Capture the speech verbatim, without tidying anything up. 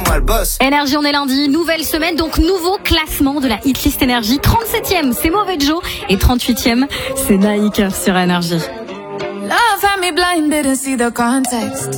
moi le boss. Énergie, on est lundi, nouvelle semaine, donc nouveau classement de la hitlist Énergie. trente-septième, c'est Mauvais Joe. Et trente-huitième, c'est Naïk sur Énergie. Love had me blind, didn't see the context.